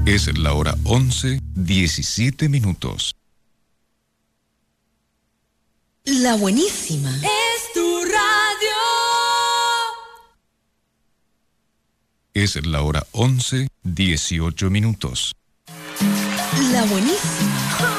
Es la hora 11:17. La buenísima. Es tu radio. Es la hora 11:18. La buenísima.